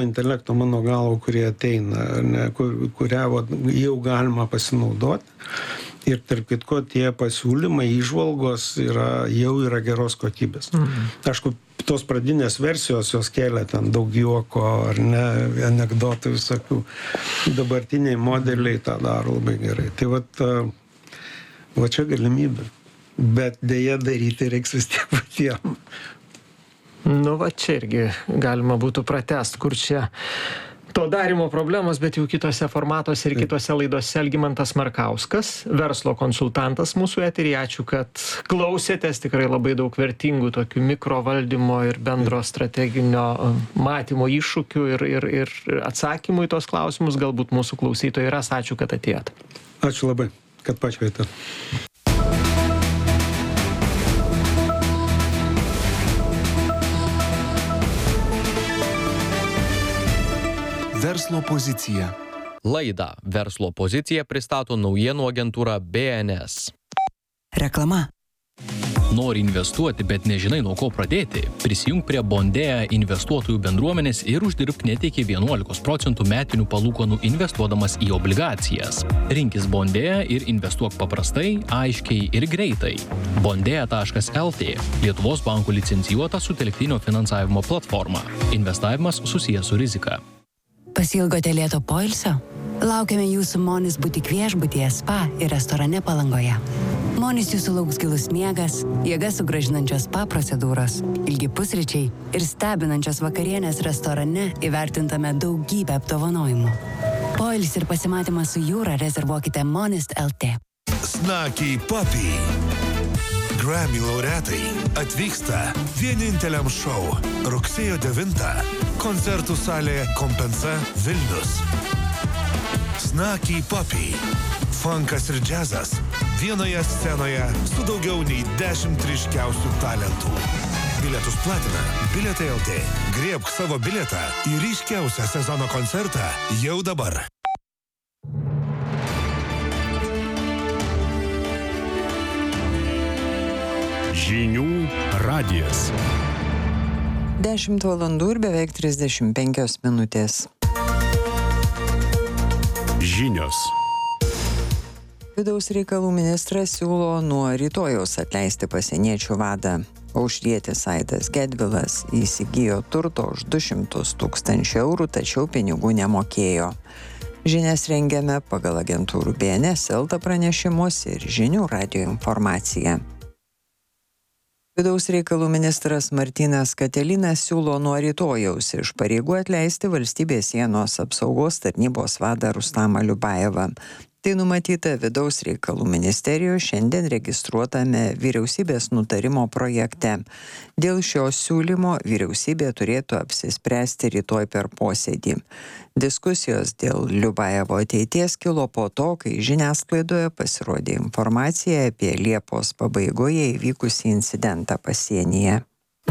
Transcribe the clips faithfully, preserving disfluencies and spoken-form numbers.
intelekto mano galvo, kurie ateina, ne, kur, kurią va, jau galima pasinaudoti. Ir tarp kitko tie pasiūlymai, įžvalgos yra, jau yra geros kokybės. Mhm. Aišku, tos pradinės versijos jos kelia ten daug juoko ar ne, anekdotų visokių. Dabartiniai modeliai tą daro labai gerai. Tai va, va čia galimybė. Bet dėja daryti reiks vis tiek patiem. Nu va čia irgi galima būtų pratęst, kur čia to darimo problemos, bet jau kitose formatuose ir kitose laidose. Algimantas Markauskas, verslo konsultantas mūsų eteryje. Ačiū, kad klausėtės. Tikrai labai daug vertingų tokių mikrovaldymo ir bendro strateginio matymo iššūkių ir, ir, ir atsakymų į tos klausimus. Galbūt mūsų klausytojai ras. Ačiū, kad atėjot. Ačiū labai, kad pakvietėt. Verslo pozicija. Laidą Verslo pozicija pristato naujienų agentūra B N S. Reklama. Nori investuoti, bet nežinai nuo ko pradėti? Prisijunk prie Bondėja investuotojų bendruomenės ir uždirbk net iki vienuolikos procentų metinių palūkanų investuodamas į obligacijas. Rinkis Bondėja ir investuok paprastai, aiškiai ir greitai. Bondėja taškas L T – Lietuvos bankų licencijuota sutelktinio finansavimo platforma. Investavimas susijęs su rizika. Pasilgote lėto poilsio? Laukiame jūsų Monis butik viešbutyje, spa ir restorane Palangoje. Monis jūsų lauks gilus miegas, jėgas sugrąžinančios spa procedūros, ilgi pusryčiai ir stebinančios vakarienės restorane įvertintame daugybę apdovanojimų. Poilsį ir pasimatymą su jūra rezervuokite Monis L T. Snakiai Puppy. Grammy laureatai atvyksta vieninteliam šou rugsėjo devintą koncertų salėje Kompensa Vilnius. Snakiai Puppy. Funkas ir džiazas vienoje scenoje su daugiau nei dešimt ryškiausių talentų. Bilietus platina Bilietai L T. Griebk savo bilietą į ryškiausią sezono koncertą jau dabar. Žinių radijas. dešimt valandų ir beveik trisdešimt penkios minutės. Žinios. Vidaus reikalų ministras siūlo nuo rytojaus atleisti pasieniečių vadą. Aušrietis Aidas Gedvilas įsigijo turto už du šimtus tūkstančių eurų, tačiau pinigų nemokėjo. Žinias rengiame pagal agentūrų B N S L T pranešimus ir Žinių radijo informaciją. Vidaus reikalų ministras Martynas Katelinas siūlo nuo rytojaus iš pareigų atleisti valstybės sienos apsaugos tarnybos vadą Rustamą Liubajevą. Tai numatyta Vidaus reikalų ministerijoje šiandien registruotame vyriausybės nutarimo projekte. Dėl šio siūlymo vyriausybė turėtų apsispręsti rytoj per posėdį. Diskusijos dėl Liubajevo ateities kilo po to, kai žiniasklaidoje pasirodė informacija apie Liepos pabaigoje įvykusį incidentą pasienyje.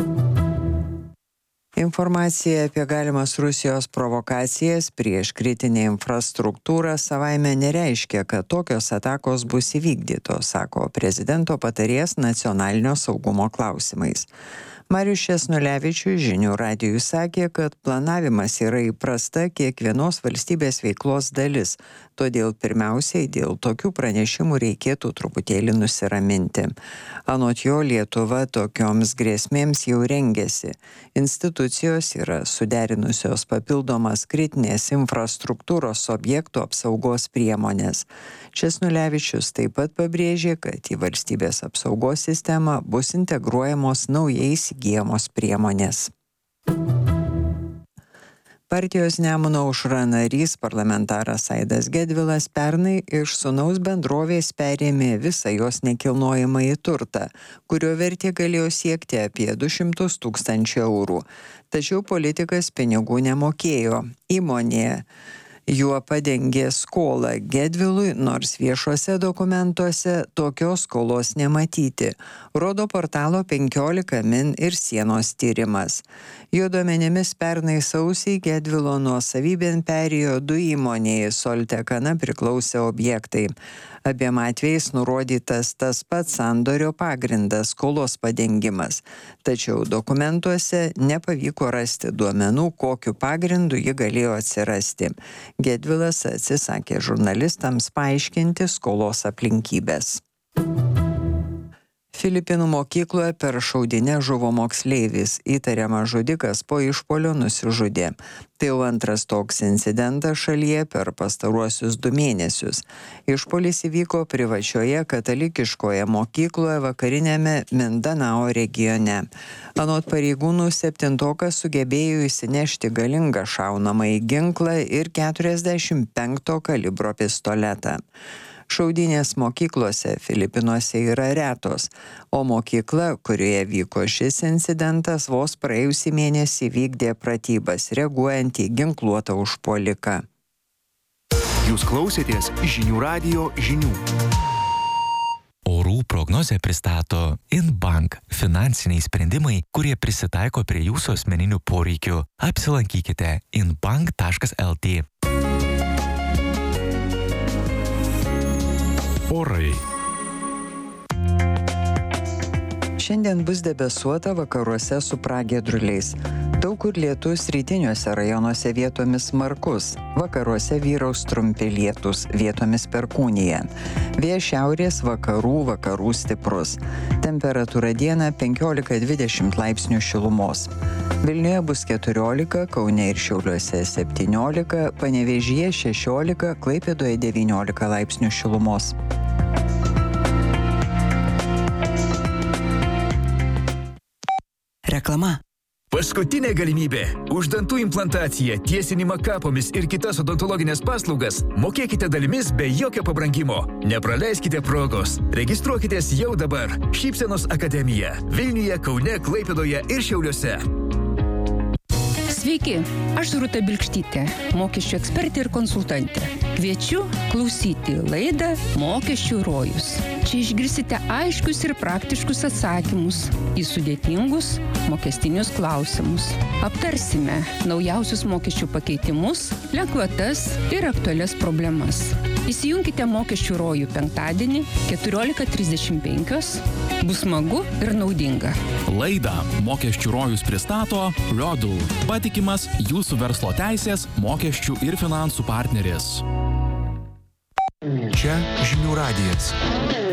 Informacija apie galimas Rusijos provokacijas prieš kritinę infrastruktūrą savaime nereiškia, kad tokios atakos bus įvykdytos, sako prezidento patarėjas nacionalinio saugumo klausimais. Marius Česnulevičius Žinių radijui sakė, kad planavimas yra įprasta kiekvienos valstybės veiklos dalis, todėl pirmiausiai dėl tokių pranešimų reikėtų truputėlį nusiraminti. Anot jo, Lietuva tokioms grėsmėms jau rengiasi. Institucijos yra suderinusios papildomas kritinės infrastruktūros objektų apsaugos priemonės. Česnulevičius taip pat pabrėžė, kad į valstybės apsaugos sistemą bus integruojamos naujai įsigyjamos priemonės. Partijos Nemuno aušra narys parlamentaras Aidas Gedvilas pernai iš sūnaus bendrovės perėmė visą jos nekilnojamąjį turtą, kurio vertė galėjo siekti apie du šimtus tūkstančių eurų. Tačiau politikas pinigų nemokėjo. Įmonė juo padengė skolą Gedvilui, nors viešuose dokumentuose tokios skolos nematyti, rodo portalo penkiolika min ir sienos tyrimas. Jo duomenimis pernai sausį Gedvilo nuosavybėn perėjo du įmonėje Soltekana priklausę objektai. Abiem atvejais nurodytas tas pats sandorio pagrindas - skolos padengimas. Tačiau dokumentuose nepavyko rasti duomenų, kokiu pagrindu ji galėjo atsirasti. Gedvilas atsisakė žurnalistams paaiškinti skolos aplinkybės. Filipinų mokykloje per šaudynę žuvo moksleivis. Įtariamas žudikas po išpuolio nusižudė. Tai jau antras toks incidentas šalyje per pastaruosius du mėnesius. Išpuolis įvyko privačioje katalikiškoje mokykloje vakarinėme Mindanao regione. Anot pareigūnų, septintokas sugebėjo įsinešti galingą šaunamąjį ginklą ir keturiasdešimt penkto kalibro pistoletą. Šaudynės mokyklose Filipinuose yra retos, o mokykla, kurioje vyko šis incidentas, vos praėjusį mėnesį vykdė pratybas, reaguojant į ginkluotą užpuoliką. Jūs klausėtės žinių radijo žinių. Orų prognozę pristato Inbank – finansiniai sprendimai, kurie prisitaiko prie jūsų asmeninių poreikių. Apsilankykite inbank taškas lt. Orai. Šiandien bus debesuota, vakaruose su pragiedruliais. Daug kur lietus, rytiniuose rajonuose vietomis smarkus. Vakaruose vyraus trumpi lietus, vietomis perkūnija. Vėjas šiaurės vakarų, vakarų stiprus. Temperatūra dieną penkiolika dvidešimt laipsnių šilumos. Vilniuje bus keturiolika, Kaune ir Šiauliuose septyniolika, Panevėžyje šešiolika, Klaipėdoje devyniolika laipsnių šilumos. Reklama. Paskutinė galimybė. Už dantų implantaciją, tiesinimą kapomis ir kitas odontologinės paslaugas mokėkite dalimis be jokio pabrangimo. Nepraleiskite progos. Registruokitės jau dabar. Šypsenos akademija. Vilniuje, Kaune, Klaipėdoje ir Šiauliuose. Sveiki, aš Rūta Bilkštytė, mokesčių ekspertė ir konsultantė. Kviečiu klausyti laidą Mokesčių rojus. Čia išgirsite aiškius ir praktiškus atsakymus į sudėtingus mokestinius klausimus. Aptarsime naujausius mokesčių pakeitimus, lengvatas ir aktualias problemas. Įsijunkite Mokesčių rojų penktadienį keturiolika trisdešimt penkios. Bus smagu ir naudinga. Laidą Mokesčių rojus pristato Rodul, patikimas jūsų verslo teisės, mokesčių ir finansų partneris. Čia žinių radijas.